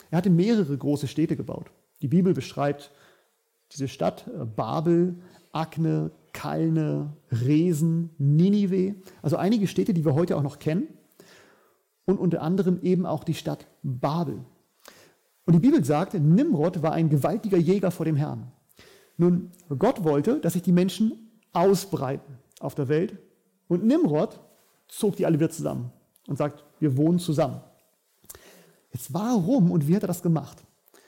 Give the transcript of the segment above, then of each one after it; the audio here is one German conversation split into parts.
Er hatte mehrere große Städte gebaut. Die Bibel beschreibt diese Stadt, Babel, Akne, Kalne, Resen, Ninive, also einige Städte, die wir heute auch noch kennen und unter anderem eben auch die Stadt Babel. Und die Bibel sagt, Nimrod war ein gewaltiger Jäger vor dem Herrn. Nun, Gott wollte, dass sich die Menschen ausbreiten auf der Welt und Nimrod zog die alle wieder zusammen und sagt, wir wohnen zusammen. Jetzt warum und wie hat er das gemacht?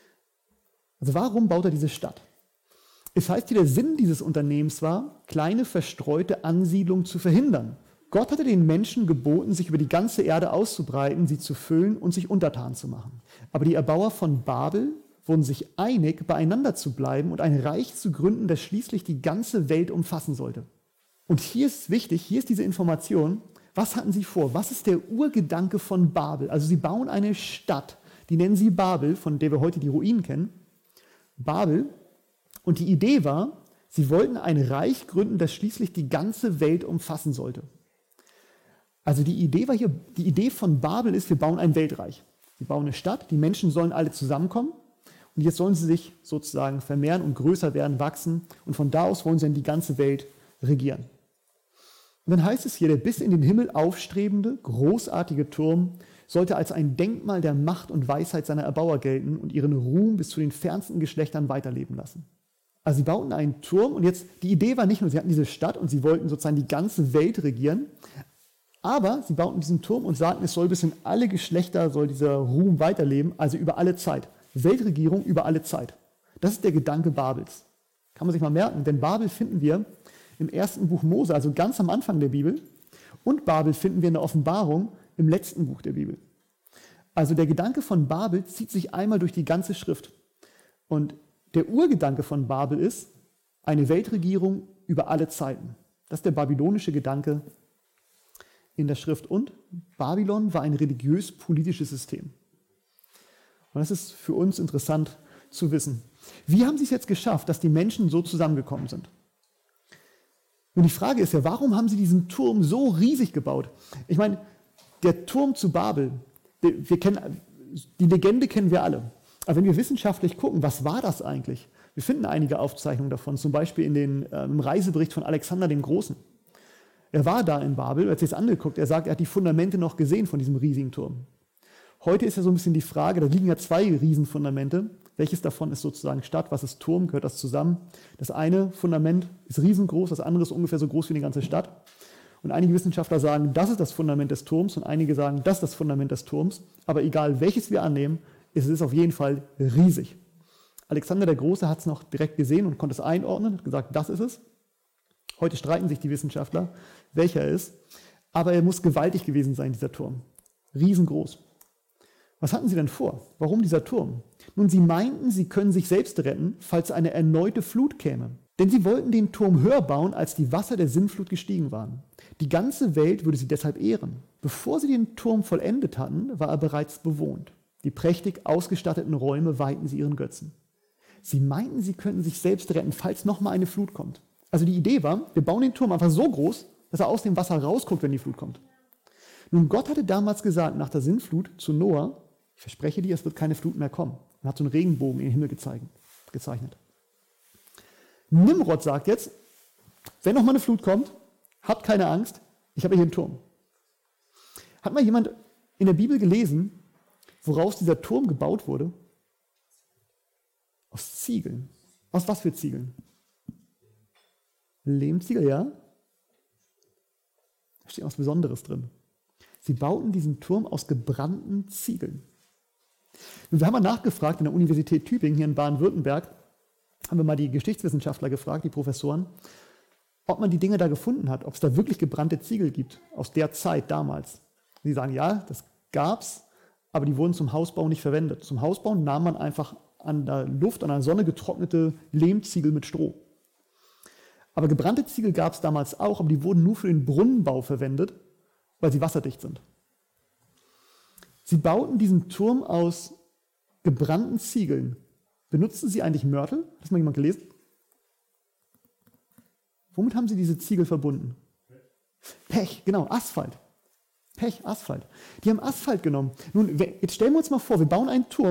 Also warum baut er diese Stadt? Es heißt hier, der Sinn dieses Unternehmens war, kleine verstreute Ansiedlungen zu verhindern. Gott hatte den Menschen geboten, sich über die ganze Erde auszubreiten, sie zu füllen und sich untertan zu machen. Aber die Erbauer von Babel wurden sich einig, beieinander zu bleiben und ein Reich zu gründen, das schließlich die ganze Welt umfassen sollte. Und hier ist wichtig, hier ist diese Information, was hatten sie vor? Was ist der Urgedanke von Babel? Also sie bauen eine Stadt, die nennen sie Babel, von der wir heute die Ruinen kennen. Babel. Und die Idee war, sie wollten ein Reich gründen, das schließlich die ganze Welt umfassen sollte. Also die Idee von Babel ist, wir bauen ein Weltreich. Wir bauen eine Stadt, die Menschen sollen alle zusammenkommen und jetzt sollen sie sich sozusagen vermehren und größer werden, wachsen und von da aus wollen sie dann die ganze Welt regieren. Und dann heißt es hier, der bis in den Himmel aufstrebende, großartige Turm sollte als ein Denkmal der Macht und Weisheit seiner Erbauer gelten und ihren Ruhm bis zu den fernsten Geschlechtern weiterleben lassen. Also sie bauten einen Turm und jetzt, die Idee war nicht nur, sie hatten diese Stadt und sie wollten sozusagen die ganze Welt regieren, aber sie bauten diesen Turm und sagten, es soll bis in alle Geschlechter, soll dieser Ruhm weiterleben, also über alle Zeit. Weltregierung über alle Zeit. Das ist der Gedanke Babels. Kann man sich mal merken, denn Babel finden wir im ersten Buch Mose, also ganz am Anfang der Bibel, und Babel finden wir in der Offenbarung im letzten Buch der Bibel. Also der Gedanke von Babel zieht sich einmal durch die ganze Schrift. Und der Urgedanke von Babel ist eine Weltregierung über alle Zeiten. Das ist der babylonische Gedanke in der Schrift. Und Babylon war ein religiös-politisches System. Und das ist für uns interessant zu wissen. Wie haben sie es jetzt geschafft, dass die Menschen so zusammengekommen sind? Und die Frage ist ja, warum haben sie diesen Turm so riesig gebaut? Ich meine, der Turm zu Babel, die Legende kennen wir alle. Aber wenn wir wissenschaftlich gucken, was war das eigentlich? Wir finden einige Aufzeichnungen davon, zum Beispiel im Reisebericht von Alexander dem Großen. Er war da in Babel, er hat sich das angeguckt, er sagt, er hat die Fundamente noch gesehen von diesem riesigen Turm. Heute ist ja so ein bisschen die Frage, da liegen ja zwei Riesenfundamente. Welches davon ist sozusagen Stadt, was ist Turm, gehört das zusammen? Das eine Fundament ist riesengroß, das andere ist ungefähr so groß wie die ganze Stadt. Und einige Wissenschaftler sagen, das ist das Fundament des Turms und einige sagen, das ist das Fundament des Turms. Aber egal, welches wir annehmen, es ist auf jeden Fall riesig. Alexander der Große hat es noch direkt gesehen und konnte es einordnen, hat gesagt, das ist es. Heute streiten sich die Wissenschaftler, welcher er ist. Aber er muss gewaltig gewesen sein, dieser Turm. Riesengroß. Was hatten sie denn vor? Warum dieser Turm? Nun, sie meinten, sie können sich selbst retten, falls eine erneute Flut käme. Denn sie wollten den Turm höher bauen, als die Wasser der Sintflut gestiegen waren. Die ganze Welt würde sie deshalb ehren. Bevor sie den Turm vollendet hatten, war er bereits bewohnt. Die prächtig ausgestatteten Räume weihten sie ihren Götzen. Sie meinten, sie könnten sich selbst retten, falls nochmal eine Flut kommt. Also die Idee war, wir bauen den Turm einfach so groß, dass er aus dem Wasser rausguckt, wenn die Flut kommt. Nun, Gott hatte damals gesagt, nach der Sintflut zu Noah, ich verspreche dir, es wird keine Flut mehr kommen. Er hat so einen Regenbogen in den Himmel gezeichnet. Nimrod sagt jetzt, wenn noch mal eine Flut kommt, habt keine Angst, ich habe hier einen Turm. Hat mal jemand in der Bibel gelesen, woraus dieser Turm gebaut wurde? Aus Ziegeln. Aus was für Ziegeln? Lehmziegel, ja? Da steht was Besonderes drin. Sie bauten diesen Turm aus gebrannten Ziegeln. Und wir haben mal nachgefragt in der Universität Tübingen hier in Baden-Württemberg, haben wir mal die Geschichtswissenschaftler gefragt, die Professoren, ob man die Dinge da gefunden hat, ob es da wirklich gebrannte Ziegel gibt, aus der Zeit damals. Sie sagen, ja, das gab's, aber die wurden zum Hausbau nicht verwendet. Zum Hausbau nahm man einfach an der Luft, an der Sonne getrocknete Lehmziegel mit Stroh. Aber gebrannte Ziegel gab es damals auch, aber die wurden nur für den Brunnenbau verwendet, weil sie wasserdicht sind. Sie bauten diesen Turm aus gebrannten Ziegeln. Benutzten sie eigentlich Mörtel? Hat das mal jemand gelesen? Womit haben sie diese Ziegel verbunden? Pech, genau, Asphalt. Pech, Asphalt. Die haben Asphalt genommen. Nun, jetzt stellen wir uns mal vor, wir bauen einen Turm,